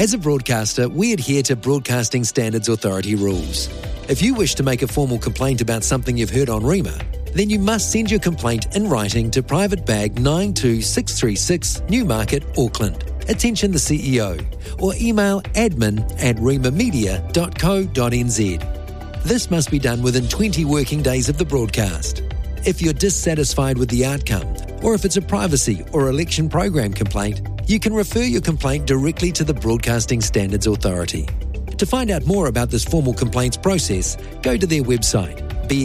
As a broadcaster, we adhere to Broadcasting Standards Authority rules. If you wish to make a formal complaint about something you've heard on Rima, then you must send your complaint in writing to Private Bag 92636 Newmarket, Auckland. Attention the CEO, or email admin@rimamedia.co.nz. This must be done within 20 working days of the broadcast. If you're dissatisfied with the outcome, or if it's a privacy or election program complaint, you can refer your complaint directly to the Broadcasting Standards Authority. To find out more about this formal complaints process, go to their website,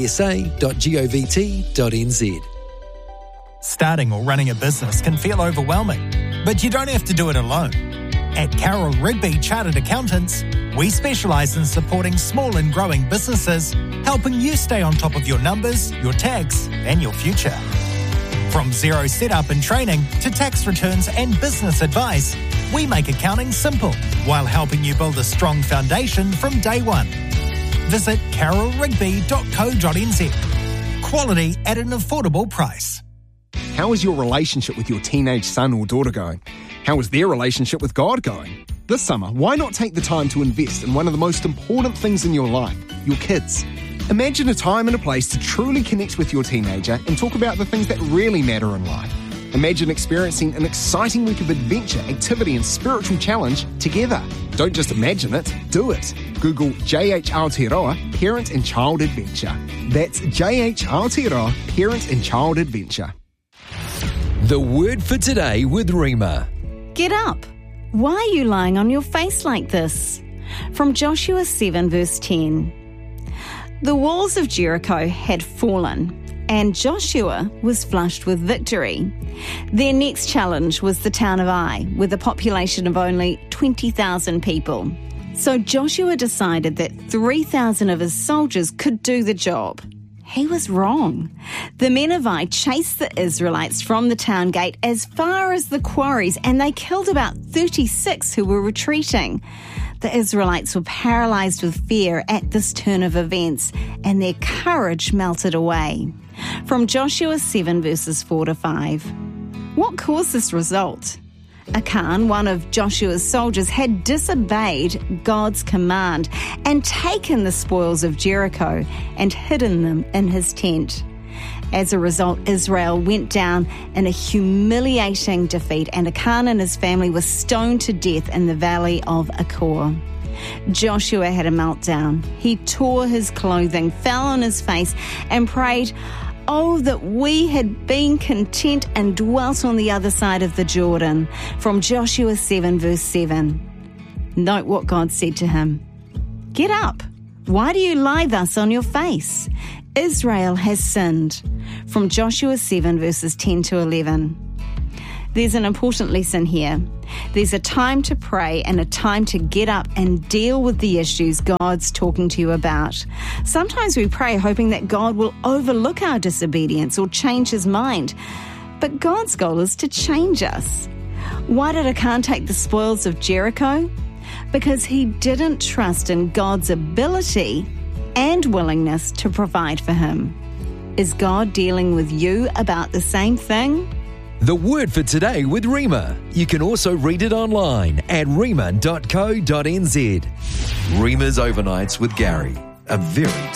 bsa.govt.nz. Starting or running a business can feel overwhelming, but you don't have to do it alone. At Carroll Rigby Chartered Accountants, we specialise in supporting small and growing businesses, helping you stay on top of your numbers, your tax, and your future. From zero setup and training to tax returns and business advice, we make accounting simple while helping you build a strong foundation from day one. Visit carrollrigby.co.nz. Quality at an affordable price. How is your relationship with your teenage son or daughter going? How is their relationship with God going? This summer, why not take the time to invest in one of the most important things in your life, your kids? Imagine a time and a place to truly connect with your teenager and talk about the things that really matter in life. Imagine experiencing an exciting week of adventure, activity and spiritual challenge together. Don't just imagine it, do it. Google JH Aotearoa Parent and Child Adventure. That's JH Aotearoa Parent and Child Adventure. The word for today with Rima. Get up. Why are you lying on your face like this? From Joshua 7 verse 10. The walls of Jericho had fallen, and Joshua was flushed with victory. Their next challenge was the town of Ai, with a population of only 20,000 people. So Joshua decided that 3,000 of his soldiers could do the job. He was wrong. The men of Ai chased the Israelites from the town gate as far as the quarries, and they killed about 36 who were retreating. The Israelites were paralysed with fear at this turn of events, and their courage melted away. From Joshua 7 verses 4 to 5. What caused this result? Achan, one of Joshua's soldiers, had disobeyed God's command and taken the spoils of Jericho and hidden them in his tent. As a result, Israel went down in a humiliating defeat, and Achan and his family were stoned to death in the valley of Achor. Joshua had a meltdown. He tore his clothing, fell on his face, and prayed, "Oh, that we had been content and dwelt on the other side of the Jordan." From Joshua 7 verse 7. Note what God said to him. Get up. Why do you lie thus on your face? Israel has sinned. From Joshua 7 verses 10 to 11. There's an important lesson here. There's a time to pray and a time to get up and deal with the issues God's talking to you about. Sometimes we pray hoping that God will overlook our disobedience or change his mind. But God's goal is to change us. Why did Achan take the spoils of Jericho? Because he didn't trust in God's ability and willingness to provide for him. Is God dealing with you about the same thing? The word for today with Rima. You can also read it online at rima.co.nz. Rima's Overnights with Gary. A very